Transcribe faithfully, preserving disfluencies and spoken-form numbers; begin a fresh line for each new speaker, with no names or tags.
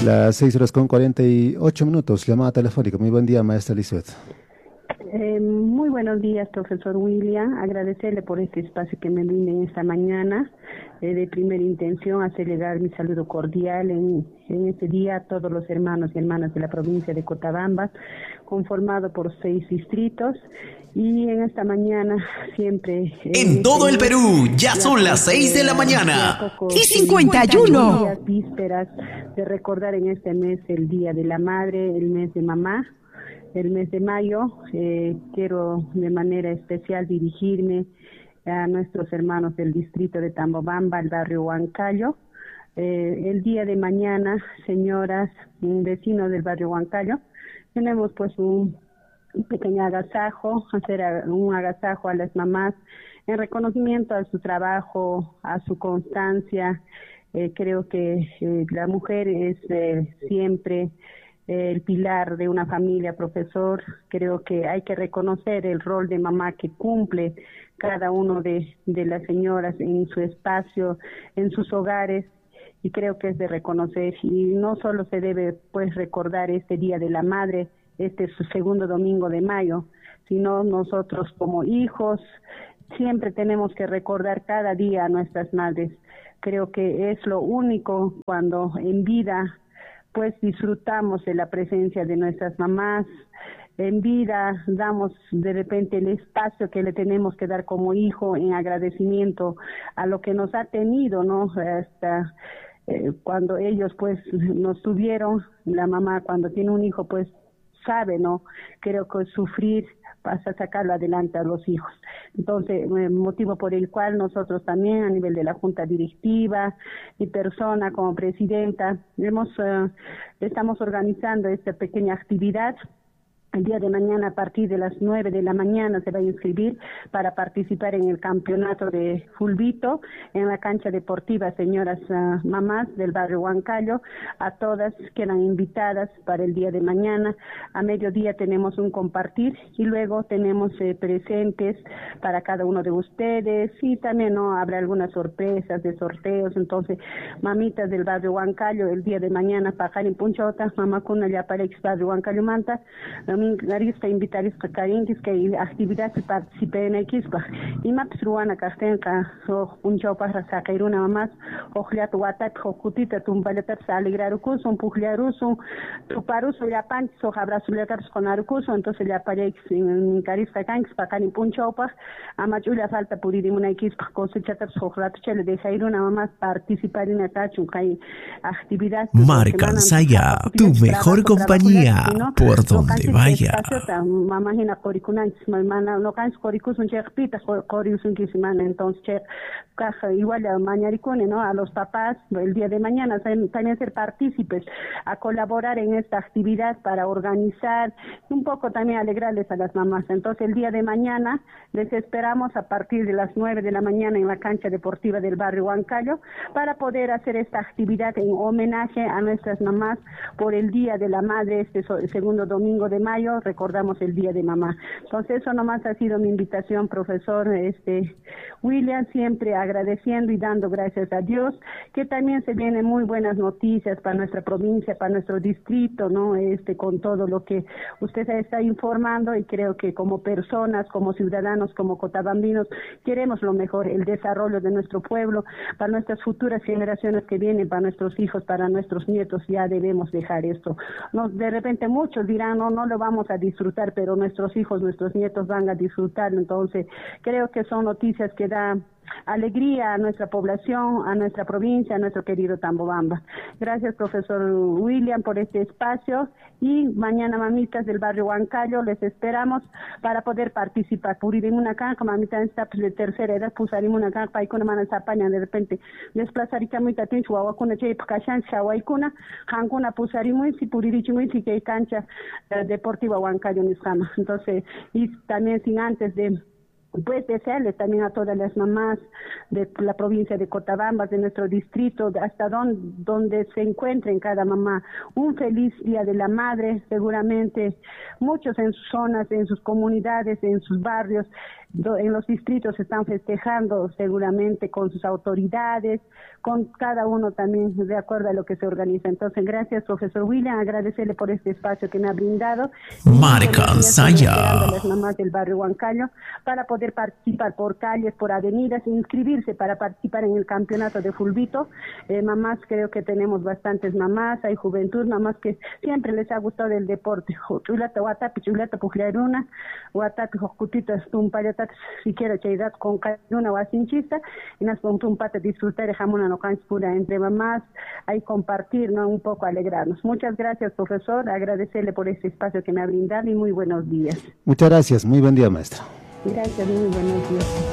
Las seis horas con cuarenta y ocho minutos, llamada telefónica. Muy buen día, maestra Lisbeth.
Eh, muy buenos días, profesor William. Agradecerle por este espacio que me brinda en esta mañana. Eh, de primera intención, hacer llegar mi saludo cordial en, en este día a todos los hermanos y hermanas de la provincia de Cochabamba, conformado por seis distritos. Y en esta mañana siempre...
En todo el Perú, ya son las seis de la mañana.
Y cincuenta y uno. Días vísperas de recordar en este mes el Día de la Madre, el mes de mamá. El mes de mayo, eh, quiero de manera especial dirigirme a nuestros hermanos del distrito de Tambobamba, el barrio Huancayo. Eh, el día de mañana, señoras, vecinos del barrio Huancayo, tenemos pues un, un pequeño agasajo, hacer un agasajo a las mamás en reconocimiento a su trabajo, a su constancia. Eh, creo que eh, la mujer es eh, siempre... el pilar de una familia, profesor. Creo que hay que reconocer el rol de mamá que cumple cada uno de, de las señoras en su espacio, en sus hogares, y creo que es de reconocer. Y no solo se debe pues recordar este Día de la Madre, este es su segundo domingo de mayo, sino nosotros como hijos siempre tenemos que recordar cada día a nuestras madres. Creo que es lo único cuando en vida pues disfrutamos de la presencia de nuestras mamás, en vida damos de repente el espacio que le tenemos que dar como hijo en agradecimiento a lo que nos ha tenido, ¿no? Hasta eh, cuando ellos pues nos tuvieron, la mamá cuando tiene un hijo pues sabe, ¿no? Creo que sufrir para sacarlo adelante a los hijos. Entonces, eh, motivo por el cual nosotros también a nivel de la Junta Directiva, mi persona como presidenta, hemos, eh, estamos organizando esta pequeña actividad. El día de mañana a partir de las nueve de la mañana se va a inscribir para participar en el campeonato de fulbito en la cancha deportiva señoras uh, mamás del barrio Huancayo. A todas quedan invitadas para el día de mañana. A mediodía tenemos un compartir y luego tenemos eh, presentes para cada uno de ustedes y también no habrá algunas sorpresas de sorteos. Entonces, mamitas del barrio Huancayo el día de mañana pajarin punchota, mamá kuna ya para ex barrio Huancayo manta. Um, Garispa invitarispa karinquis que actividad se participe en equispa y maps ruana castenca so punchaupa sacairuna mamás ojliat watat jokutita tumpaletar saligrarucus un pugliarusu tuparuso ya panch so abrazuletar con arucuso entonces ya parex en carispa canx pacan punchaupa amachula falta puridimuna equispa cosechatar sojrat chele de jairuna mamás participar en atachu kai actividad.
Marca Saya, tu mejor compañía por donde vaya.
Mamá hina coricuna semana no can coricus un chepita coricus un semana entonces caja igual a mañaricone, no, a los papás el día de mañana también ser partícipes a colaborar en esta actividad para organizar un poco también alegrarles a las mamás. Entonces el día de mañana les esperamos a partir de las nueve de la mañana en la cancha deportiva del barrio Huancayo para poder hacer esta actividad en homenaje a nuestras mamás por el Día de la Madre, este segundo domingo de mayo. Recordamos el Día de Mamá. Entonces eso nomás ha sido mi invitación, profesor este William, siempre agradeciendo y dando gracias a Dios, que también se vienen muy buenas noticias para nuestra provincia, para nuestro distrito, ¿no? Este, con todo lo que usted está informando, y creo que como personas, como ciudadanos, como cotabambinos, queremos lo mejor, el desarrollo de nuestro pueblo, para nuestras futuras generaciones que vienen, para nuestros hijos, para nuestros nietos, ya debemos dejar esto. No, de repente muchos dirán, no, no lo vamos a disfrutar, pero nuestros hijos, nuestros nietos van a disfrutar. Entonces, creo que son noticias que dan alegría a nuestra población, a nuestra provincia, a nuestro querido Tambobamba. Gracias, profesor William, por este espacio, y mañana, mamitas del barrio Huancayo, les esperamos para poder participar. Purir en una canja, mamita esta pues, de tercera edad, pusarim una canja, paikuna manas apañan de repente, desplazarica muy tatin, chuawakuna, che, pkashan, shawaikuna, jankuna pusarimuy, si puririchimuy, si que hay cancha eh, deportiva Huancayo Nisama. Entonces, y también sin antes de pues desearles también a todas las mamás de la provincia de Cochabamba, de nuestro distrito, hasta donde, donde se encuentren cada mamá, un feliz Día de la Madre. Seguramente muchos en sus zonas, en sus comunidades, en sus barrios, en los distritos están festejando seguramente con sus autoridades, con cada uno también de acuerdo a lo que se organiza. Entonces, gracias, profesor William, agradecerle por este espacio que me ha brindado.
Marca Saya.
A las mamás del barrio Huancayo para poder participar por calles, por avenidas, inscribirse para participar en el campeonato de fulbito. Eh, mamás, creo que tenemos bastantes mamás, hay juventud, mamás que siempre les ha gustado el deporte. Chulata, Huatapi, Chulata, Pujlaruna, Huatapi, Jocutita, Tumpayata, si quiero cheidad con una o asinchista, y nos con un pata disfrutar de jamón no pura entre mamás, ahí compartir, ¿no? Un poco alegrarnos. Muchas gracias, profesor, agradecerle por este espacio que me ha brindado y muy buenos días.
Muchas gracias, muy buen día, maestra.
Gracias, muy buenos días.